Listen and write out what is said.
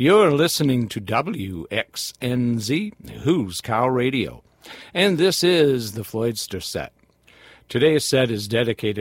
You're listening to WXNZ, Who's Cow Radio, and this is the Floydster Set. Today's set is dedicated